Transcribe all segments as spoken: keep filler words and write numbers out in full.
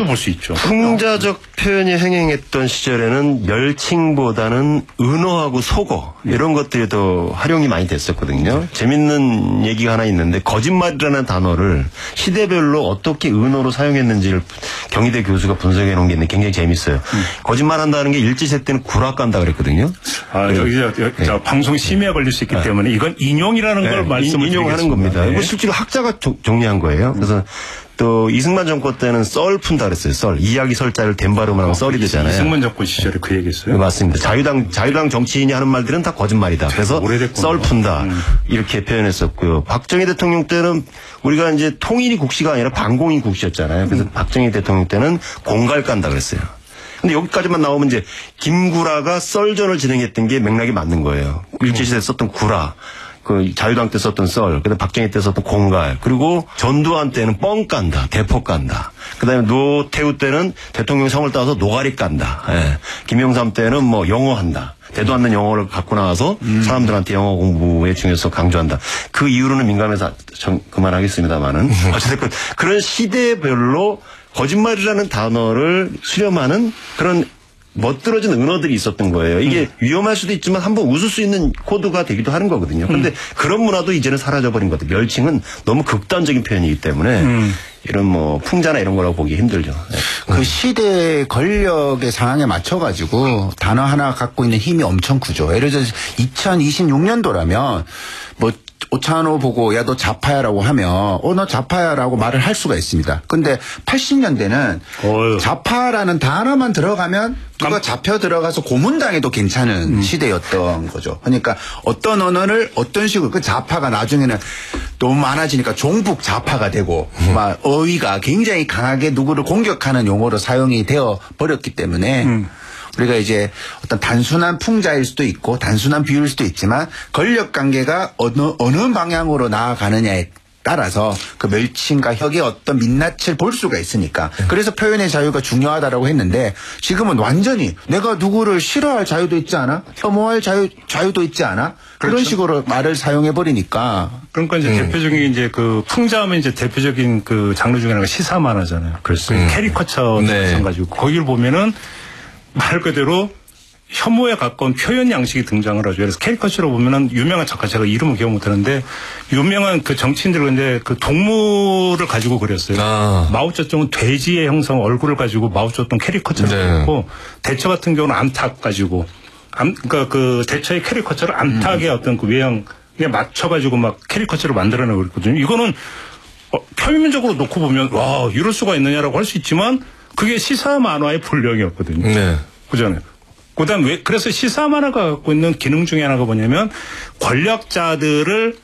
그렇게도 볼 수 있죠. 풍자적 표현이 횡행했던 시절에는 멸칭보다는 은어하고 속어 이런 것들이 더 활용이 많이 됐었거든요. 네. 재밌는 얘기가 하나 있는데 거짓말이라는 단어를 시대별로 어떻게 은어로 사용했는지를 경희대 교수가 분석해 놓은 게 있는데 굉장히 재밌어요. 음. 거짓말한다는 게 일제시대 때는 구락 간다 그랬거든요. 아, 네. 여기 저, 저, 저 네. 방송 심의에 걸릴 수 있기 네. 때문에 이건 인용이라는 네. 걸 말씀을 인용하는 겁니다. 네. 이거 실제로 학자가 조, 정리한 거예요. 그래서 음. 또 이승만 정권 때는 썰 푼다 그랬어요. 썰. 이야기 설자를 된 발음을 하면 어, 썰이 되잖아요. 이승만 정권 시절에 그 얘기했어요? 네, 맞습니다. 자유당 자유당 정치인이 하는 말들은 다 거짓말이다. 그래서 썰 푼다. 음. 이렇게 표현했었고요. 박정희 대통령 때는 우리가 이제 통일이 국시가 아니라 반공이 국시였잖아요. 그래서 음. 박정희 대통령 때는 공갈 깐다 그랬어요. 근데 여기까지만 나오면 이제 김구라가 썰전을 진행했던 게 맥락이 맞는 거예요. 일제시대에 썼던 구라. 그 자유당 때 썼던 썰, 그다음 박정희 때 썼던 공갈, 그리고 전두환 때는 뻥 깐다, 대포 깐다. 그다음에 노태우 때는 대통령 성을 따서 노가리 깐다. 예. 김영삼 때는 뭐 영어 한다. 대도 않는 영어를 갖고 나와서 음. 사람들한테 영어 공부의 중요성 강조한다. 그 이후로는 민감해서 정, 그만하겠습니다만은 어쨌든 그런 시대별로 거짓말이라는 단어를 수렴하는 그런 멋들어진 은어들이 있었던 거예요. 이게 음. 위험할 수도 있지만 한번 웃을 수 있는 코드가 되기도 하는 거거든요. 그런데 음. 그런 문화도 이제는 사라져버린 것 같아요. 멸칭은 너무 극단적인 표현이기 때문에 음. 이런 뭐 풍자나 이런 거라고 보기 힘들죠. 네. 그 시대 권력의 상황에 맞춰가지고 단어 하나 갖고 있는 힘이 엄청 크죠. 예를 들어서 이천이십육 년도라면 뭐 오찬호 보고 야 너 좌파야라고 하면 어 너 좌파야라고 말을 할 수가 있습니다. 근데 팔십 년대는 어휴. 좌파라는 단어만 들어가면 누가 잡혀 들어가서 고문당해도 괜찮은 음. 시대였던 거죠. 그러니까 어떤 언어를 어떤 식으로 그 좌파가 나중에는 너무 많아지니까 종북 좌파가 되고 음. 막 어휘가 굉장히 강하게 누구를 공격하는 용어로 사용이 되어 버렸기 때문에 음. 우리가 이제 어떤 단순한 풍자일 수도 있고 단순한 비유일 수도 있지만 권력 관계가 어느 어느 방향으로 나아가느냐에 따라서 그 멸칭과 혁의 어떤 민낯을 볼 수가 있으니까 그래서 표현의 자유가 중요하다라고 했는데 지금은 완전히 내가 누구를 싫어할 자유도 있지 않아? 혐오할 자유 자유도 있지 않아? 그런 그렇죠. 식으로 말을 사용해 버리니까 그러니까 이제 음. 대표적인 이제 그 풍자하면 이제 대표적인 그 장르 중에 하나가 시사 만화잖아요. 그래서 음. 캐리커처 네. 마찬가지고 거기를 보면은 말 그대로 혐오에 가까운 표현 양식이 등장을 하죠. 그래서 캐리커처로 보면은 유명한 작가 제가 이름은 기억 못하는데 유명한 그 정치인들 근데 그 동물을 가지고 그렸어요. 아. 마오쩌둥은 돼지의 형상 얼굴을 가지고 마오쩌둥 캐리커처를 그렸고 네. 대처 같은 경우는 암탉 가지고 암 그러니까 그 대처의 캐리커처를 암탉의 음. 어떤 그 외형에 맞춰가지고 막 캐리커처를 만들어내고 그랬거든요. 이거는 어, 표면적으로 놓고 보면 와 이럴 수가 있느냐라고 할 수 있지만. 그게 시사 만화의 본령이었거든요. 네. 그잖아요. 그다음 왜 그래서 시사 만화가 갖고 있는 기능 중에 하나가 뭐냐면 권력자들을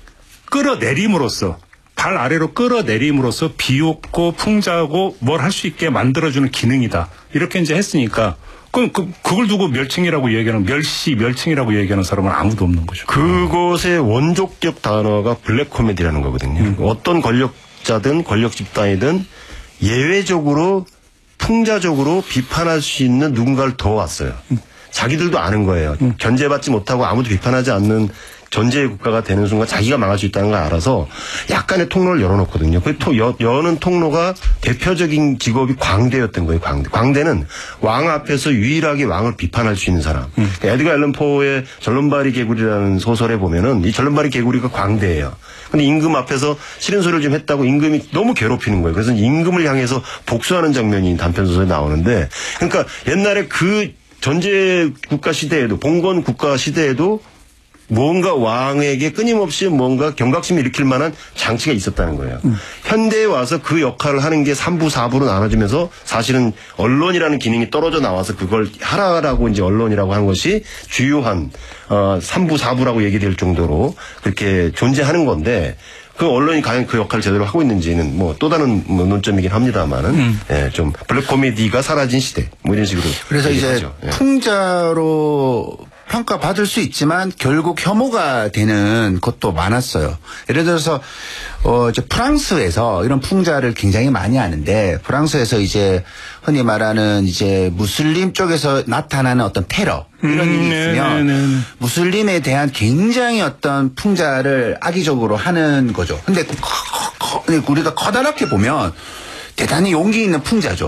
끌어내림으로써 발 아래로 끌어내림으로써 비웃고 풍자하고 뭘 할 수 있게 만들어주는 기능이다. 이렇게 이제 했으니까 그럼 그, 그걸 두고 멸칭이라고 얘기하는 멸시 멸칭이라고 얘기하는 사람은 아무도 없는 거죠. 그것의 원조격 단어가 블랙 코미디라는 거거든요. 음. 어떤 권력자든 권력 집단이든 예외적으로 풍자적으로 비판할 수 있는 누군가를 더 왔어요. 음. 자기들도 아는 거예요. 음. 견제받지 못하고 아무도 비판하지 않는 전제의 국가가 되는 순간 자기가 망할 수 있다는 걸 알아서 약간의 통로를 열어놓거든요. 그 토, 여, 여는 통로가 대표적인 직업이 광대였던 거예요. 광대. 광대는 왕 앞에서 유일하게 왕을 비판할 수 있는 사람. 음. 에드가 앨런 포의 절름발이 개구리라는 소설에 보면은 이 절름발이 개구리가 광대예요. 근데 임금 앞에서 싫은 소리를 좀 했다고 임금이 너무 괴롭히는 거예요. 그래서 임금을 향해서 복수하는 장면이 단편 소설에 나오는데 그러니까 옛날에 그 전제 국가 시대에도 봉건 국가 시대에도 뭔가 왕에게 끊임없이 뭔가 경각심을 일으킬 만한 장치가 있었다는 거예요. 음. 현대에 와서 그 역할을 하는 게 삼부, 사부로 나눠지면서 사실은 언론이라는 기능이 떨어져 나와서 그걸 하라라고 이제 언론이라고 하는 것이 주요한 어, 삼부, 사부라고 얘기될 정도로 그렇게 존재하는 건데 그 언론이 과연 그 역할을 제대로 하고 있는지는 뭐 또 다른 뭐 논점이긴 합니다만은 음. 예, 좀 블랙 코미디가 사라진 시대 뭐 이런 식으로 그래서 이제 예. 풍자로 평가받을 수 있지만 결국 혐오가 되는 것도 많았어요. 예를 들어서 어 이제 프랑스에서 이런 풍자를 굉장히 많이 하는데 프랑스에서 이제 흔히 말하는 이제 무슬림 쪽에서 나타나는 어떤 테러 이런 음, 일이 있으면 네, 네, 네. 무슬림에 대한 굉장히 어떤 풍자를 악의적으로 하는 거죠. 근데 우리가 커다랗게 보면 대단히 용기 있는 풍자죠.